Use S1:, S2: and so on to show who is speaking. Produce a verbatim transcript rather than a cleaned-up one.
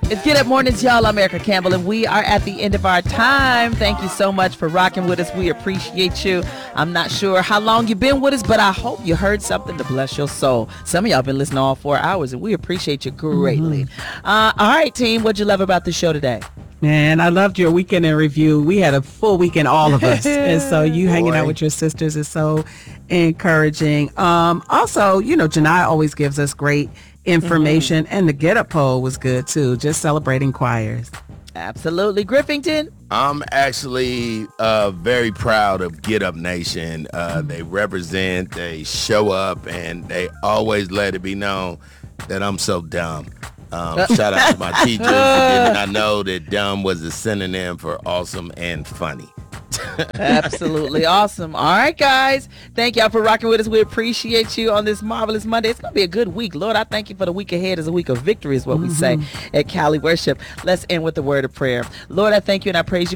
S1: It's Get Up Mornings, y'all. I'm Erica Campbell, and we are at the end of our time. Thank you so much for rocking with us. We appreciate you. I'm not sure how long you've been with us, but I hope you heard something to bless your soul. Some of y'all been listening all four hours, and we appreciate you greatly. Mm-hmm. Uh, all right, team, what'd you love about the show today?
S2: Man, I loved your weekend in review. We had a full weekend, all of us. And so you hanging
S3: Boy.
S2: out with your sisters is so encouraging. Um, also, you know, Janai always gives us great information. Mm-hmm. And the Get Up poll was good, too. Just celebrating choirs.
S1: Absolutely. Griffington?
S3: I'm actually uh, very proud of Get Up Nation. Uh, they represent, they show up, and they always let it be known that I'm so dumb. Um, shout out to my teachers who did not know that dumb was a synonym for awesome and funny.
S1: Absolutely awesome. All right, guys. Thank y'all for rocking with us. We appreciate you on this marvelous Monday. It's going to be a good week. Lord, I thank you for the week ahead as a week of victory is what mm-hmm. we say at Cali Worship. Let's end with the word of prayer. Lord, I thank you and I praise you